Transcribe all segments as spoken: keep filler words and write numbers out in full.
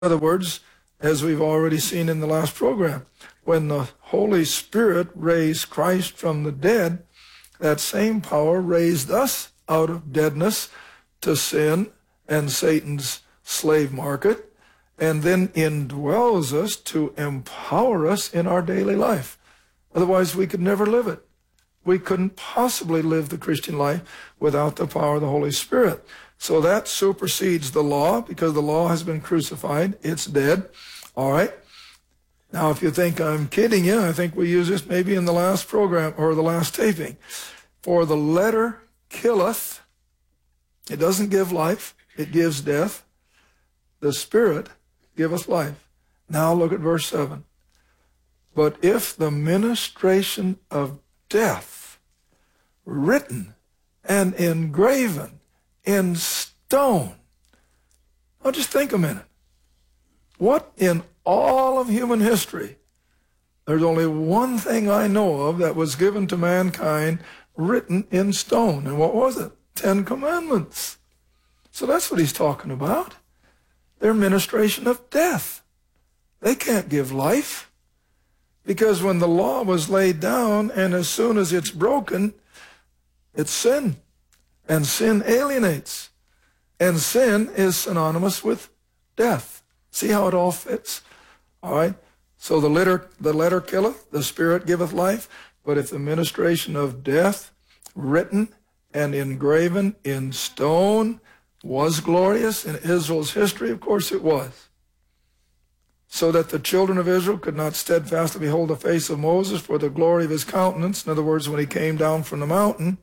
other words, as we've already seen in the last program, when the Holy Spirit raised Christ from the dead, that same power raised us out of deadness to sin and Satan's slave market, and then indwells us to empower us in our daily life. Otherwise, we could never live it. We couldn't possibly live the Christian life without the power of the Holy Spirit. So that supersedes the law, because the law has been crucified. It's dead. All right. Now, if you think I'm kidding you, I think we used this maybe in the last program or the last taping. For the letter killeth. It doesn't give life. It gives death. The Spirit giveth life. Now look at verse seven. But if the ministration of death, written and engraven in stone. Now just think a minute. What in all of human history, there's only one thing I know of that was given to mankind written in stone. And what was it? Ten Commandments. So that's what he's talking about. Their ministration of death. They can't give life. Because when the law was laid down, and as soon as it's broken, it's sin. And sin alienates. And sin is synonymous with death. See how it all fits? All right? So the letter, the letter killeth, the Spirit giveth life. But if the ministration of death, written and engraven in stone, was glorious in Israel's history, of course it was. So that the children of Israel could not steadfastly behold the face of Moses for the glory of his countenance. In other words, when he came down from the mountain.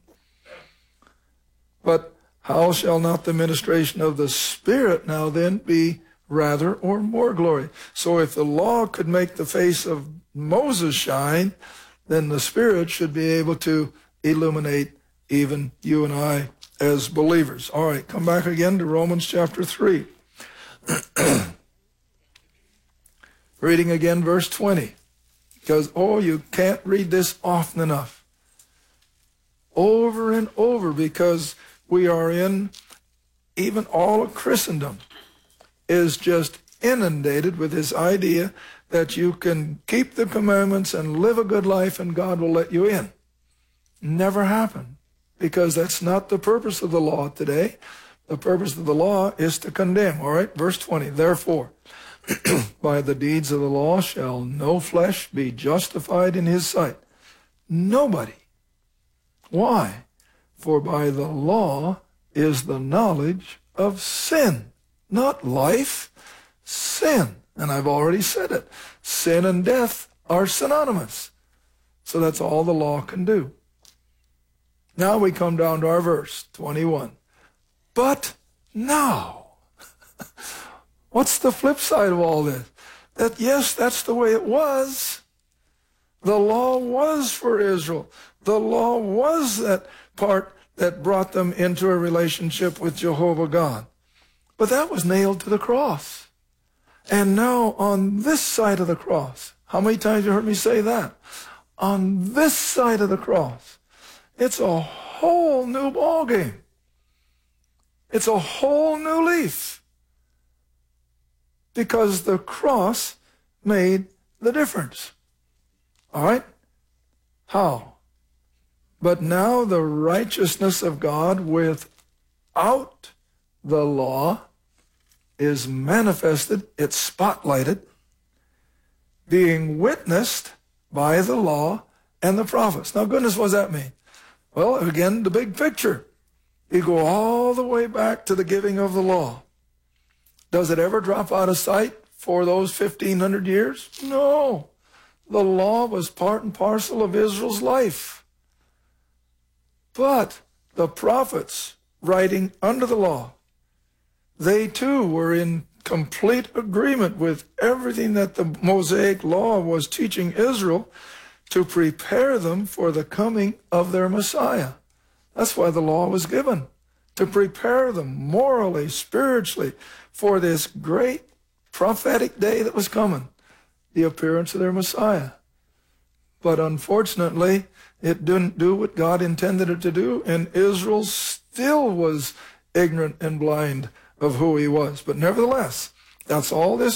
But how shall not the ministration of the Spirit now then be rather or more glory? So if the law could make the face of Moses shine, then the Spirit should be able to illuminate even you and I as believers. All right, come back again to Romans chapter three. Reading again verse twenty. Because, oh, you can't read this often enough. Over and over, because we are in, even all of Christendom is just inundated with this idea that you can keep the commandments and live a good life and God will let you in. Never happened, because that's not the purpose of the law today. The purpose of the law is to condemn. All right, verse twenty. Therefore, by the deeds of the law shall no flesh be justified in his sight. Nobody. Why? For by the law is the knowledge of sin. Not life, sin. And I've already said it. Sin and death are synonymous. So that's all the law can do. Now we come down to our verse, twenty-one. But now. What's the flip side of all this? That yes, that's the way it was. The law was for Israel. The law was that part that brought them into a relationship with Jehovah God. But that was nailed to the cross. And now on this side of the cross, how many times you heard me say that? On this side of the cross, it's a whole new ballgame. It's a whole new leaf. Because the cross made the difference. All right? How? But now the righteousness of God without the law is manifested, it's spotlighted, being witnessed by the law and the prophets. Now, goodness, what does that mean? Well, again, the big picture. You go all the way back to the giving of the law. Does it ever drop out of sight for those fifteen hundred years? No. The law was part and parcel of Israel's life. But the prophets writing under the law, they too were in complete agreement with everything that the Mosaic law was teaching Israel to prepare them for the coming of their Messiah. That's why the law was given, to prepare them morally, spiritually, for this great prophetic day that was coming, the appearance of their Messiah. But unfortunately, it didn't do what God intended it to do, and Israel still was ignorant and blind of who he was. But nevertheless, That's all this